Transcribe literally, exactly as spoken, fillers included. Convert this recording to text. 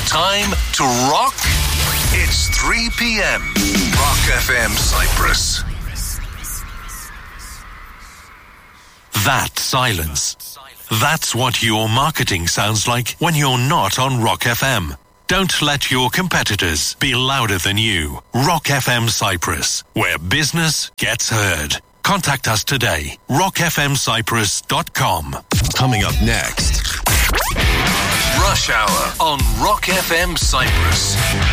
Time to rock? It's three p.m. Rock F M Cyprus. That silence. That's what your marketing sounds like when you're not on Rock F M. Don't let your competitors be louder than you. Rock F M Cyprus, where business gets heard. Contact us today. rock f m cyprus dot com. Coming up next. Rush Hour on Rock F M Cyprus.